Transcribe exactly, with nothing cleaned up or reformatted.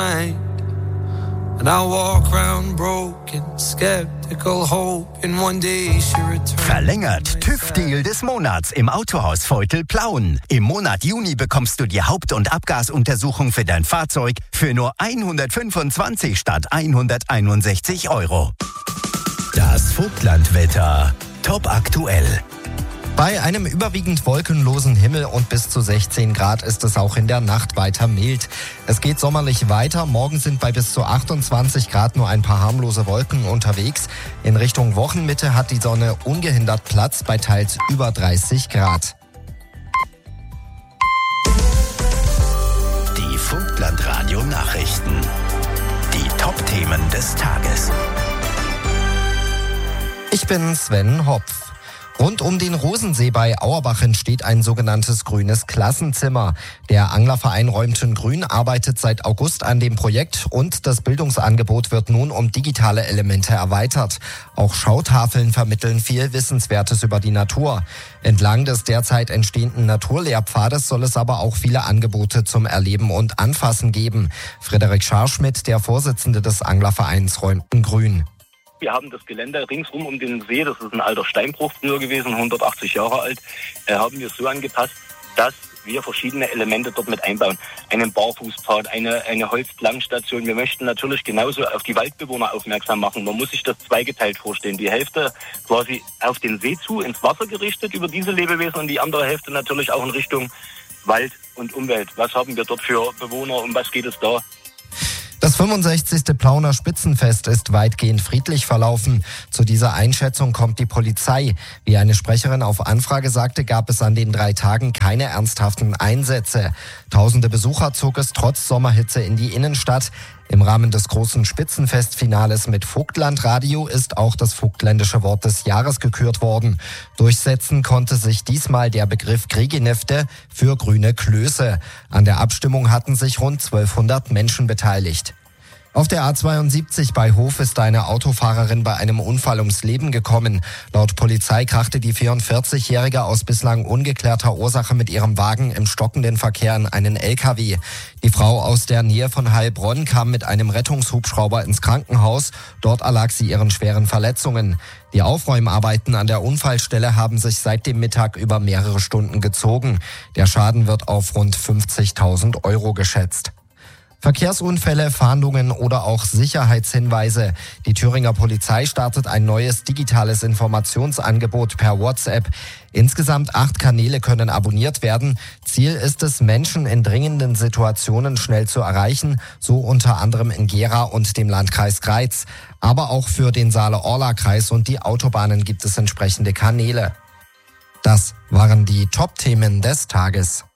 And I walk around broken, skeptical, hoping one day she returns. Verlängert TÜV-Deal des Monats im Autohaus Veutel Plauen. Im Monat Juni bekommst du die Haupt- und Abgasuntersuchung für dein Fahrzeug für nur hundertfünfundzwanzig statt hunderteinundsechzig Euro. Das Vogtlandwetter. Top aktuell. Bei einem überwiegend wolkenlosen Himmel und bis zu sechzehn Grad ist es auch in der Nacht weiter mild. Es geht sommerlich weiter. Morgen sind bei bis zu achtundzwanzig Grad nur ein paar harmlose Wolken unterwegs. In Richtung Wochenmitte hat die Sonne ungehindert Platz bei teils über dreißig Grad. Die Vogtlandradio Nachrichten. Die Top-Themen des Tages. Ich bin Sven Hopf. Rund um den Rosensee bei Auerbach entsteht ein sogenanntes grünes Klassenzimmer. Der Anglerverein Räumten Grün arbeitet seit August an dem Projekt und das Bildungsangebot wird nun um digitale Elemente erweitert. Auch Schautafeln vermitteln viel Wissenswertes über die Natur. Entlang des derzeit entstehenden Naturlehrpfades soll es aber auch viele Angebote zum Erleben und Anfassen geben. Frederik Scharschmidt, der Vorsitzende des Anglervereins Räumten Grün. Wir haben das Gelände ringsrum um den See, das ist ein alter Steinbruch früher gewesen, hundertachtzig Jahre alt, äh, haben wir so angepasst, dass wir verschiedene Elemente dort mit einbauen. Einen Barfußpfad, eine, eine Holzplankenstation. Wir möchten natürlich genauso auf die Waldbewohner aufmerksam machen. Man muss sich das zweigeteilt vorstellen. Die Hälfte quasi auf den See zu, ins Wasser gerichtet über diese Lebewesen und die andere Hälfte natürlich auch in Richtung Wald und Umwelt. Was haben wir dort für Bewohner, um was geht es da? Das fünfundsechzigste Plauner Spitzenfest ist weitgehend friedlich verlaufen. Zu dieser Einschätzung kommt die Polizei. Wie eine Sprecherin auf Anfrage sagte, gab es an den drei Tagen keine ernsthaften Einsätze. Tausende Besucher zog es trotz Sommerhitze in die Innenstadt. Im Rahmen des großen Spitzenfestfinales mit Vogtlandradio ist auch das vogtländische Wort des Jahres gekürt worden. Durchsetzen konnte sich diesmal der Begriff Kriginefte für grüne Klöße. An der Abstimmung hatten sich rund zwölfhundert Menschen beteiligt. Auf der A zweiundsiebzig bei Hof ist eine Autofahrerin bei einem Unfall ums Leben gekommen. Laut Polizei krachte die vierundvierzigjährige aus bislang ungeklärter Ursache mit ihrem Wagen im stockenden Verkehr in einen L K W. Die Frau aus der Nähe von Heilbronn kam mit einem Rettungshubschrauber ins Krankenhaus. Dort erlag sie ihren schweren Verletzungen. Die Aufräumarbeiten an der Unfallstelle haben sich seit dem Mittag über mehrere Stunden gezogen. Der Schaden wird auf rund fünfzigtausend Euro geschätzt. Verkehrsunfälle, Fahndungen oder auch Sicherheitshinweise. Die Thüringer Polizei startet ein neues digitales Informationsangebot per WhatsApp. Insgesamt acht Kanäle können abonniert werden. Ziel ist es, Menschen in dringenden Situationen schnell zu erreichen, so unter anderem in Gera und dem Landkreis Greiz. Aber auch für den Saale-Orla-Kreis und die Autobahnen gibt es entsprechende Kanäle. Das waren die Top-Themen des Tages.